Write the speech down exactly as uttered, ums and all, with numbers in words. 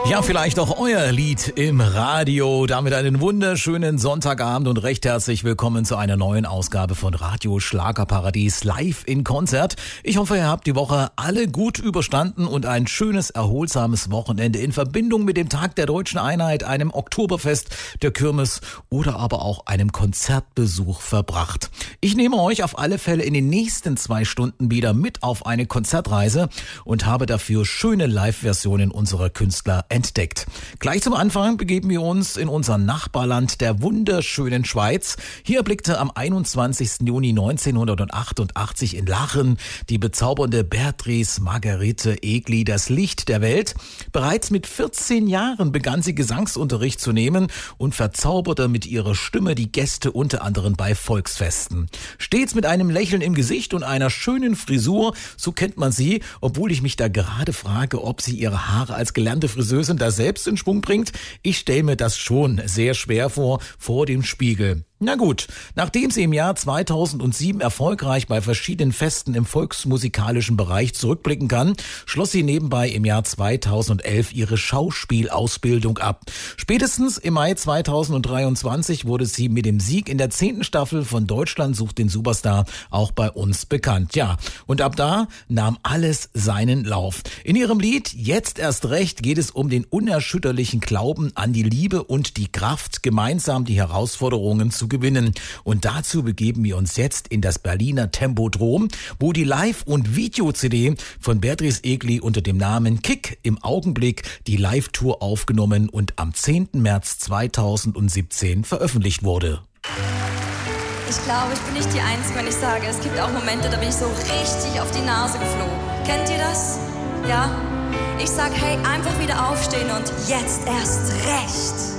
Ja, vielleicht auch euer Lied im Radio. Damit einen wunderschönen Sonntagabend und recht herzlich willkommen zu einer neuen Ausgabe von Radio Schlagerparadies live in Konzert. Ich hoffe, ihr habt die Woche alle gut überstanden und ein schönes, erholsames Wochenende in Verbindung mit dem Tag der Deutschen Einheit, einem Oktoberfest, der Kirmes oder aber auch einem Konzertbesuch verbracht. Ich nehme euch auf alle Fälle in den nächsten zwei Stunden wieder mit auf eine Konzertreise und habe dafür schöne Live-Versionen unserer Künstler entdeckt. Gleich zum Anfang begeben wir uns in unser Nachbarland der wunderschönen Schweiz. Hier blickte am einundzwanzigsten Juni neunzehnhundertachtundachtzig in Lachen die bezaubernde Beatrice Margarete Egli das Licht der Welt. Bereits mit vierzehn Jahren begann sie Gesangsunterricht zu nehmen und verzauberte mit ihrer Stimme die Gäste unter anderem bei Volksfesten. Stets mit einem Lächeln im Gesicht und einer schönen Frisur, so kennt man sie, obwohl ich mich da gerade frage, ob sie ihre Haare als gelernte Friseurin da selbst in Schwung bringt. Ich stelle mir das schon sehr schwer vor, vor dem Spiegel. Na gut, nachdem sie im Jahr zweitausendsieben erfolgreich bei verschiedenen Festen im volksmusikalischen Bereich zurückblicken kann, schloss sie nebenbei im Jahr zweitausendelf ihre Schauspielausbildung ab. Spätestens im Mai zweitausenddreiundzwanzig wurde sie mit dem Sieg in der zehnten Staffel von Deutschland sucht den Superstar auch bei uns bekannt. Ja, und ab da nahm alles seinen Lauf. In ihrem Lied Jetzt erst recht geht es um den unerschütterlichen Glauben an die Liebe und die Kraft, gemeinsam die Herausforderungen zu gewinnen. Und dazu begeben wir uns jetzt in das Berliner Tempodrom, wo die Live- und Video-C D von Beatrice Egli unter dem Namen Kick im Augenblick die Live-Tour aufgenommen und am zehnten März zweitausendsiebzehn veröffentlicht wurde. Ich glaube, ich bin nicht die Einzige, wenn ich sage, es gibt auch Momente, da bin ich so richtig auf die Nase geflogen. Kennt ihr das? Ja? Ich sag, hey, einfach wieder aufstehen und jetzt erst recht.